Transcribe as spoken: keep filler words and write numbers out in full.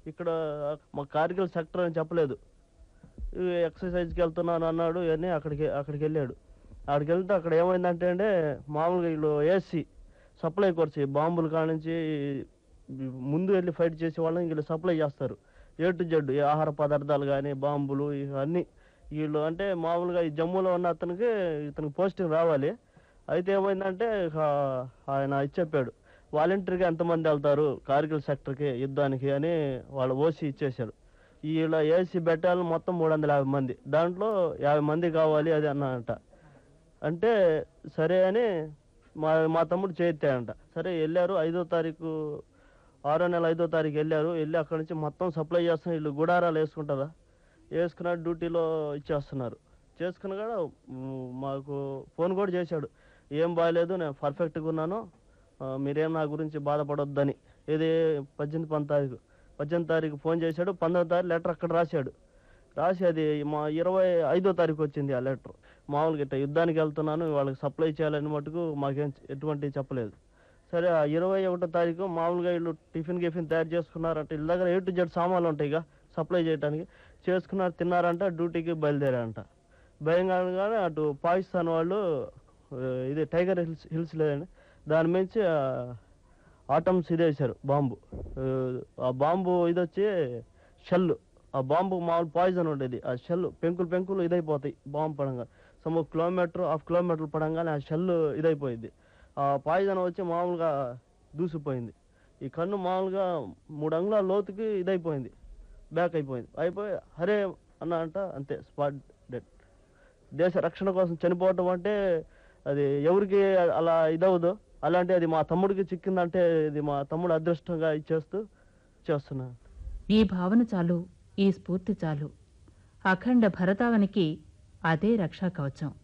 ఇక్కడ మా కార్గిల్ సెక్టర్ అని చెప్పలేదు. ఎక్సర్సైజ్కి వెళ్తున్నాను అన్నాడు. ఇవన్నీ అక్కడికి అక్కడికి వెళ్ళాడు. అక్కడికి వెళ్తే అక్కడ ఏమైందంటే అండి, మామూలుగా వీళ్ళు ఏసీ సప్లై కొరిచి బాంబులు కానించి ముందు వెళ్ళి ఫైట్ చేసే వాళ్ళని వీళ్ళు సప్లై చేస్తారు. ఏ టు జెడ్ ఆహార పదార్థాలు కానీ బాంబులు ఇవన్నీ వీళ్ళు. అంటే మామూలుగా ఈ జమ్మూలో ఉన్న అతనికి ఇతనికి పోస్టింగ్ రావాలి. అయితే ఏమైందంటే ఆయన ఇచ్చి చెప్పాడు, వాలంటీర్గా ఎంతమంది వెళ్తారు కార్గిల్ సెక్టర్కి యుద్ధానికి అని వాళ్ళు ఓసీ ఇచ్చేశాడు. వీళ్ళ ఏసీ బెటాలు మొత్తం మూడు వందల యాభై మంది, దాంట్లో యాభై మంది కావాలి అది అన్నాడంట. అంటే సరే అని మా మా తమ్ముడు చేయిస్తాడంట. సరే వెళ్ళారు. ఐదో తారీఖు ఆరో నెల ఐదో తారీఖు వెళ్ళారు. వెళ్ళి అక్కడి నుంచి మొత్తం సప్లై చేస్తున్నారు. వీళ్ళు గుడారాలు వేసుకుంటారా, వేసుకున్నారు, డ్యూటీలో ఇచ్చేస్తున్నారు. చేసుకుని కూడా మాకు ఫోన్ కూడా చేశాడు, ఏం బాగాలేదు, నేను పర్ఫెక్ట్గా ఉన్నాను, మీరేం నా గురించి బాధపడొద్దని. ఇది పద్దెనిమిది పంతొమ్మిది తారీఖు పద్దెనిమిది తారీఖు ఫోన్ చేశాడు. పంతొమ్మిది తారీఖు లెటర్ అక్కడ రాశాడు. రాసి అది మా ఇరవై ఐదో తారీఖు వచ్చింది ఆ లెటర్. మామూలుగా ఇట్లా యుద్ధానికి వెళ్తున్నాను, వాళ్ళకి సప్లై చేయాలని మటుకు మాకేం ఎటువంటి చెప్పలేదు. సరే ఆ ఇరవై ఒకటో తారీఖు మామూలుగా వీళ్ళు టిఫిన్ గిఫిన్ తయారు చేసుకున్నారంట. వీళ్ళ దగ్గర ఏ టు జెడ్ సామాన్లు ఉంటాయి ఇక సప్లై చేయడానికి. చేసుకున్నారు, తిన్నారంట, డ్యూటీకి బయలుదేరారంట. భయంగానే అటు పాకిస్తాన్ వాళ్ళు ఇది టైగర్ హిల్స్ హిల్స్ లేదండి, దాని మించి ఆటమ్స్ ఇది వేశారు బాంబు. ఆ బాంబు ఇది వచ్చి షెల్. ఆ బాంబు మామూలు పాయిజన్ ఉండేది. ఆ షెల్ పెంకులు పెంకులు ఇదైపోతాయి బాంబు పడంగా. సమ్ కిలోమీటర్ హాఫ్ కిలోమీటర్లు పడంగానే ఆ షెల్ ఇదైపోయింది. ఆ పాయిజన్ వచ్చి మామూలుగా దూసిపోయింది. ఈ కన్ను మామూలుగా మూడు అంగుళాల లోతుకి ఇదైపోయింది, బ్యాక్ అయిపోయింది. అయిపోయి హరే అన్న అంట, అంతే స్పాట్ డెడ్. దేశ రక్షణ కోసం చనిపోవటం అంటే అది ఎవరికి అలా ఇదవదు. అలాంటి అది మా తమ్ముడికి చిక్కిందంటే ఇది మా తమ్ముడు అదృష్టంగా ఇచ్చేస్తూ చేస్తున్నా. ఈ భావన చాలు, ఈ స్ఫూర్తి చాలు. అఖండ భరతావనికి అదే రక్షా కవచం.